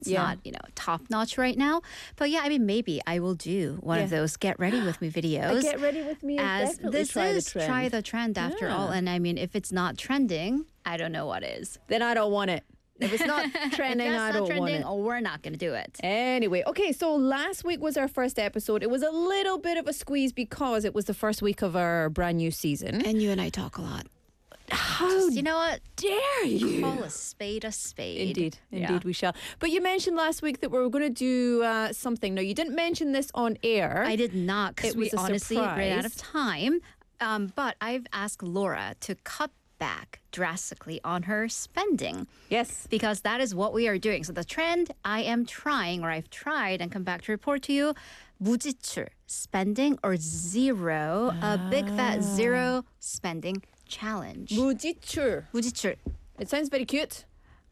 It's not, top notch right now. But yeah, I mean, maybe I will do one of those get ready with me videos. Get ready with me as definitely this try is the trend. try the trend after all. And I mean, if it's not trending, I don't know what is. Then I don't want it. If it's not trending, If that's I not don't trending, want it. we're not going to do it. Anyway, okay, so last week was our first episode. It was a little bit of a squeeze because it was the first week of our brand new season. And you and I talk a lot. How You know what? dare you? Call a spade a spade. Indeed, Yeah. we shall. But you mentioned last week that we were going to do something. Now, you didn't mention this on air. I did not because It we was a honestly ran out of surprise. time. But I've asked Laura to cut back drastically on her spending. Yes. Because that is what we are doing. So the trend I am trying, or I've tried and come back to report to you, 무지출, spending or zero, a big fat zero spending challenge. 무지출. 무지출. It sounds very cute,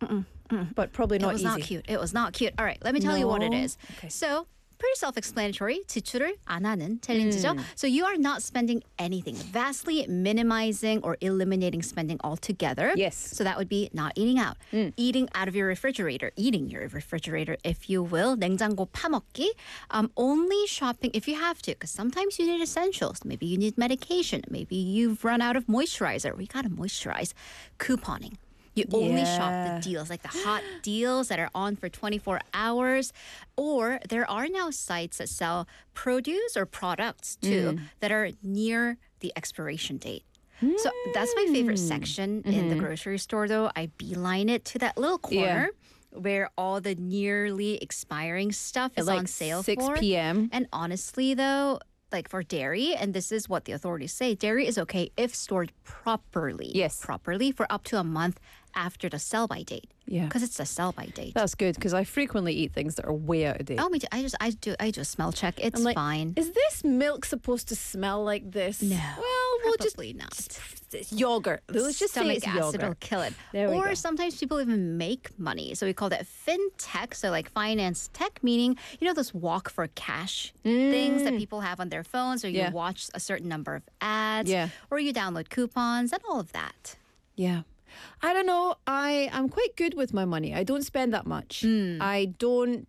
but probably not It was easy. not cute. It was not cute. All right, let me tell you what it No? is. Okay. So, pretty self-explanatory. 지출을 안 하는 챌린지죠. So you are not spending anything, vastly minimizing or eliminating spending altogether. Yes. So that would be not eating out, eating out of your refrigerator, eating your refrigerator, if you will. 냉장고 파먹기. Only shopping if you have to, because sometimes you need essentials. Maybe you need medication. Maybe you've run out of moisturizer. We gotta moisturize. Couponing. You only shop the deals, like the hot deals that are on for 24 hours. Or there are now sites that sell produce or products too that are near the expiration date. So that's my favorite section in the grocery store, though. I beeline it to that little corner where all the nearly expiring stuff is At on sale 6 for. p.m. And honestly, though, like for dairy, and this is what the authorities say, dairy is okay if stored properly. Yes. Properly for up to a month after the sell-by date. Yeah. Because it's the sell-by date. That's good because I frequently eat things that are way out of date. Oh, me too. I do a smell check. It's I'm like, fine. Is this milk supposed to smell like this? No. Well, we'll just Probably not. it's yogurt. Let's just say Stomach it's acid will yogurt. kill it. There we Or go. sometimes people even make money. So we call that fintech. So like finance tech, meaning, those walk for cash things that people have on their phones, or you Yeah. watch a certain number of ads, Yeah. or you download coupons and all of that. Yeah. I don't know. I'm quite good with my money. I don't spend that much. I don't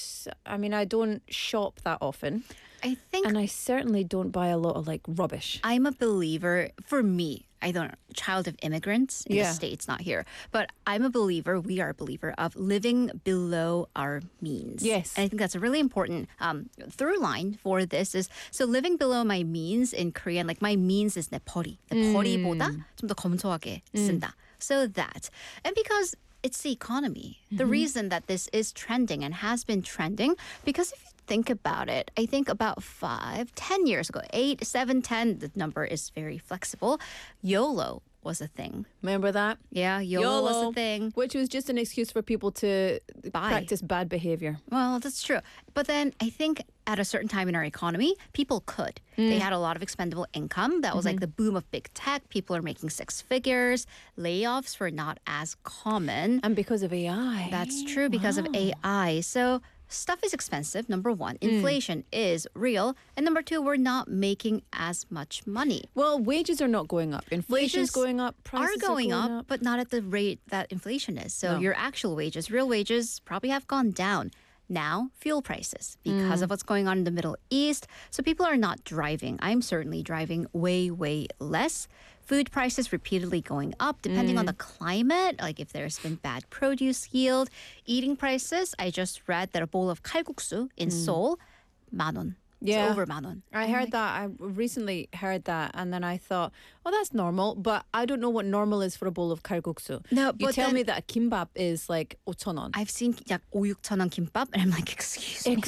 shop that often. I think And I certainly don't buy a lot of like rubbish. I'm a believer, for me, I don't know, child of immigrants in the Yeah. States, not here. But I'm a believer, we are a believer of living below our means. Yes. And I think that's a really important through line for this is, so living below my means in Korean, like my means is 내 벌이. 내 벌이보다 좀 더 검소하게 쓴다. So that. And because it's the economy. The reason that this is trending and has been trending, because if you think about it, I think about 5-10 years ago, 8, 7, 10, the number is very flexible. YOLO was a thing. Remember that? Yeah, YOLO was a thing. Which was just an excuse for people to Buy. practice bad behavior. Well, that's true. But then I think at a certain time in our economy, people could. They had a lot of expendable income. That was like the boom of big tech. People are making six figures. Layoffs were not as common. And because of AI. That's true because of AI. So stuff is expensive, number one. Inflation is real. And number two, we're not making as much money. Well, wages are not going up. Inflation's Wages going up. Prices are going up, up. but not at the rate that inflation is. So No. your actual wages, real wages, probably have gone down. Now, fuel prices, because of what's going on in the Middle East. So people are not driving. I'm certainly driving way, way less. Food prices repeatedly going up, depending on the climate, like if there's been bad produce yield. Eating prices, I just read that a bowl of kalguksu in Seoul, 10,000원. Yeah. It's over 10,000원. I heard that. I recently heard that, and then I thought, well, that's normal, but I don't know what normal is for a bowl of kalguksu. No, you but tell then- me that a kimbap is like 5,000원. I've seen 약 5-6천원 kimbap, and I'm like, excuse me.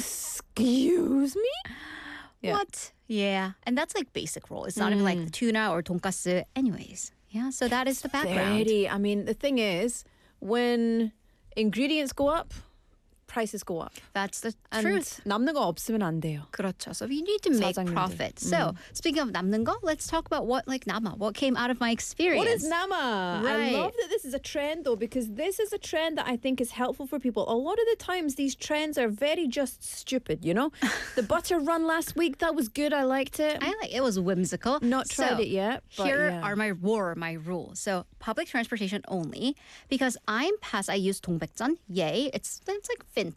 Excuse me? Yeah. What? Yeah. And that's like basic rule. It's not even like the tuna or tonkatsu. Anyways. Yeah. So that is the background. I mean, the thing is, when ingredients go up, prices go up. That's the And truth. 남는 거 없으면 안 돼요. 그렇죠. So you need to make 사장님들. profit. So speaking of 남는 거, let's talk about what came out of my experience. What is nama? I Right. love that this is a trend though, because this is a trend that I think is helpful for people. A lot of the times these trends are very just stupid, you know? The butter run last week, that was good. I liked it. It was whimsical. Not tried So, it yet, but Here yeah. are my rules. So public transportation only because I'm past. I use 동백전. Yay! It's like